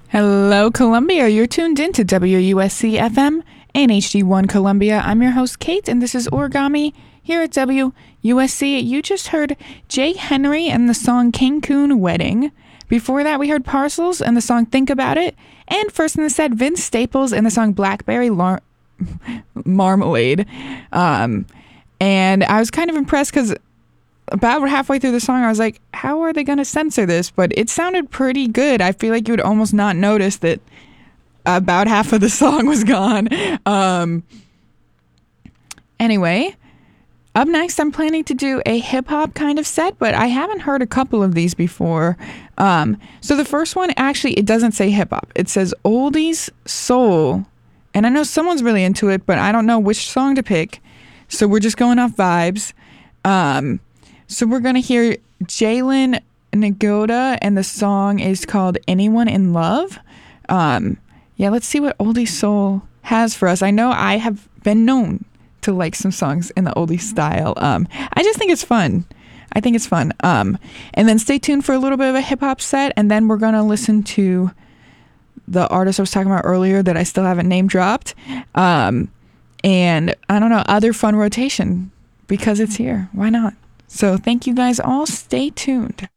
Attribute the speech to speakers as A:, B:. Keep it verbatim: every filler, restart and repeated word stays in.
A: Hello, Columbia. You're tuned in to W U S C F M and H D one Columbia. I'm your host, Kate, and this is Origami here at W U S C. You just heard Jay Henry and the song Cancun Wedding. Before that, we heard Parcels and the song Think About It. And first in the set, Vince Staples and the song Blackberry Lar- Marmalade. Um, and I was kind of impressed because about halfway through the song, I was like, how are they going to censor this? But it sounded pretty good. I feel like you would almost not notice that about half of the song was gone. Um, anyway, up next, I'm planning to do a hip-hop kind of set, but I haven't heard a couple of these before. Um, so the first one, actually, it doesn't say hip-hop. It says Oldies Soul. And I know someone's really into it, but I don't know which song to pick. So we're just going off vibes. Um... So we're going to hear Jalen Nagoda, and the song is called Anyone in Love. Um, yeah, let's see what Oldie Soul has for us. I know I have been known to like some songs in the oldie style. Um, I just think it's fun. I think it's fun. Um, and then stay tuned for a little bit of a hip-hop set, and then we're going to listen to the artist I was talking about earlier that I still haven't name dropped. Um, and, I don't know, other fun rotation, because it's here. Why not? So thank you guys all. Stay tuned.